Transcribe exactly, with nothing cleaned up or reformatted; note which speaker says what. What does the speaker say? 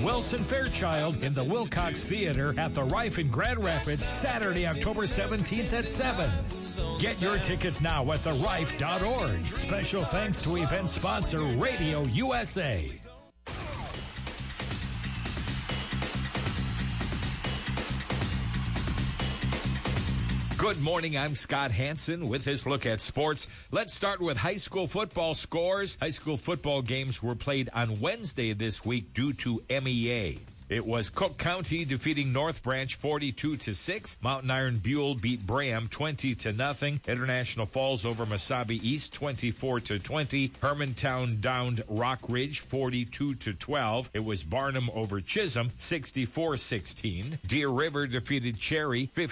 Speaker 1: Wilson Fairchild in the Wilcox Theater at the Rife in Grand Rapids, Saturday, October seventeenth at seven. Get your tickets now at the rife dot org. Special thanks to event sponsor Radio U S A. Good morning, I'm Scott Hansen with this look at sports. Let's start with high school football scores. High school football games were played on Wednesday this week due to M E A. It was Cook County defeating North Branch forty-two to six. Mountain Iron Buell beat Bram twenty to nothing. International Falls over Mesabi East twenty-four to twenty. Hermantown downed Rock Ridge forty-two to twelve. It was Barnum over Chisholm sixty-four sixteen. Deer River defeated Cherry